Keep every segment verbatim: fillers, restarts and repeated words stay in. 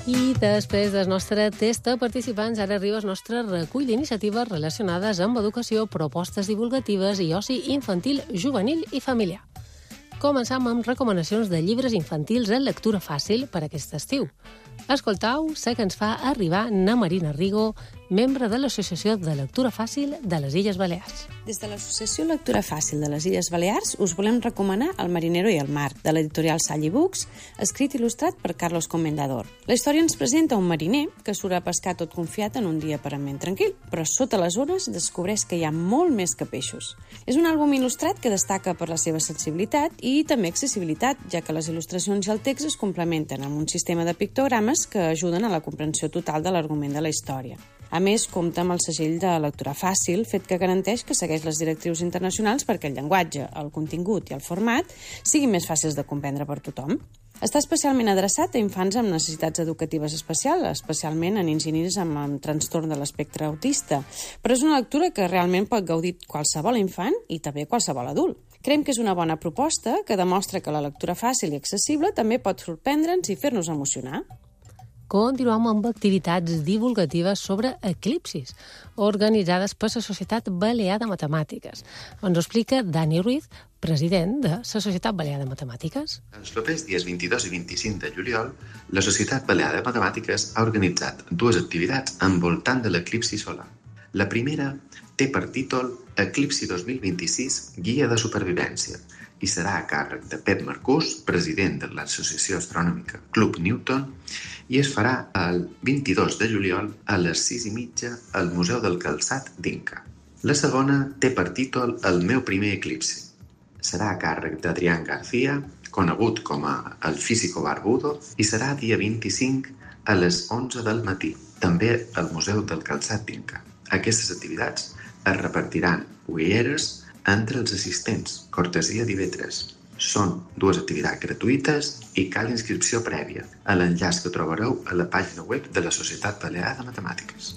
I després del nostre test de participants, ara arriba el nostre recull d'iniciatives relacionades amb educació, propostes divulgatives i oci infantil, juvenil i familiar. Començam amb recomanacions de llibres infantils en lectura fàcil per aquest estiu. Escoltau la que ens fa arribar na Marina Rigo, membre de l'Associació de Lectura Fàcil de les Illes Balears. Des de l'Associació Lectura Fàcil de les Illes Balears us volem recomanar El marinero i el mar, de l'editorial Salli Books, escrit i il·lustrat per Carlos Comendador. La història ens presenta un mariner que surt a pescar tot confiat en un dia aparentment tranquil, però sota les ones descobreix que hi ha molt més que peixos. És un àlbum il·lustrat que destaca per la seva sensibilitat i també accessibilitat, ja que les il·lustracions i el text es complementen amb un sistema de pictogrames que ajuden a la comprensió total de l'argument de la història. A més, compta amb el segell de lectura fàcil, fet que garanteix que segueix les directrius internacionals perquè el llenguatge, el contingut i el format siguin més fàcils de comprendre per tothom. Està especialment adreçat a infants amb necessitats educatives especials, especialment a nens i nines amb, amb trastorn de l'espectre autista, però és una lectura que realment pot gaudir qualsevol infant i també qualsevol adult. Creiem que és una bona proposta que demostra que la lectura fàcil i accessible també pot sorprendre'ns i fer-nos emocionar. Continuem amb activitats divulgatives sobre eclipsis, organitzades per la Societat Balear de Matemàtiques. Ens ho explica Dani Ruiz, president de la Societat Balear de Matemàtiques. Els propers dies vint-i-dos i vint-i-cinc de juliol, la Societat Balear de Matemàtiques ha organitzat dues activitats envoltant de l'eclipsi solar. La primera té per títol Eclipsi dos mil vint-i-sis, Guia de Supervivència, i serà a càrrec de Pep Marcús, president de l'Associació Astronòmica Club Newton, i es farà el vint-i-dos de juliol a les sis i mitja al Museu del Calçat d'Inca. La segona té per títol El meu primer eclipsi. Serà a càrrec d'Adrián García, conegut com a El Físico Barbudo, i serà dia vint-i-cinc a les onze del matí, també al Museu del Calçat d'Inca. Aquestes activitats es repartiran ulleres entre els assistents, cortesia d'I V tres. Són dues activitats gratuïtes i cal inscripció prèvia a l'enllaç que trobareu a la pàgina web de la Societat Balear de Matemàtiques.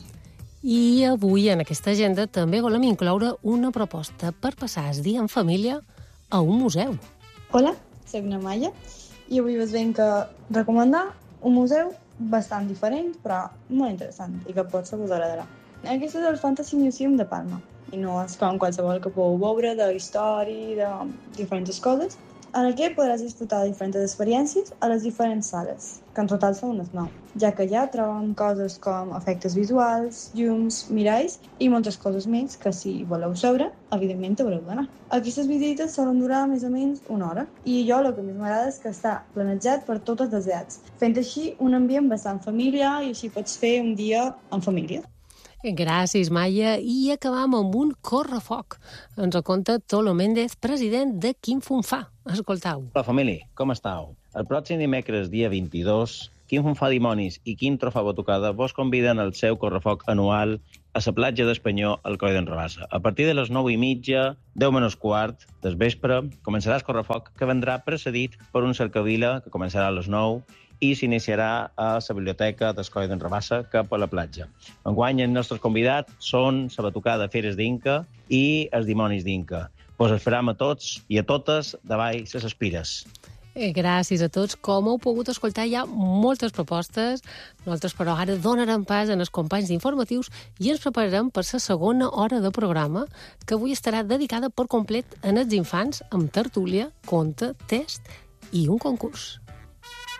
I avui en aquesta agenda també volem incloure una proposta per passar el dia en família a un museu. Hola, soc na Maya i avui us venc a recomanar un museu bastant diferent però molt interessant i que potser us agradarà. Aquest és el Fantasy Museum de Palma. I no és com qualsevol que podeu veure de història, de diferents coses. En aquest podràs disfrutar de diferents experiències a les diferents sales, que en total són unes nou, ja que ja trobem coses com efectes visuals, llums, miralls i moltes coses més que si voleu saber, evidentment haureu d'anar. Aquestes visites solen durar més o menys una hora i jo el que més m'agrada és que està planejat per totes les edats, fent així un ambient bastant familiar i així pots fer un dia en família. Gràcies, Maia. I acabam amb un correfoc. Ens ho conta Tolo Méndez, president de Quim Funfà. Escoltau. Hola, família, com estàu? El pròxim dimecres, dia vint-i-dos, Quim Funfà Dimonis i Quim Trofà Batucada vos conviden al seu correfoc anual a la platja d'Espanyol al Coll d'en Rabassa. A partir de les nou i mitja, deu menys quart del vespre, començarà el correfoc, que vendrà precedit per un cercavila que començarà a les nou i s'iniciarà a la biblioteca d'Escoll d'en Rabassa cap a la platja. Enguany els nostres convidats són la batucada Feres d'Inca i els Dimonis d'Inca. Vos esperam a tots i a totes davall les espires. Gràcies a tots. Com heu pogut escoltar, hi ha moltes propostes. Nosaltres, però, ara donarem pas en els companys d'informatius i ens prepararem per la segona hora de programa, que avui estarà dedicada per complet a els infants amb tertúlia, conte, test i un concurs.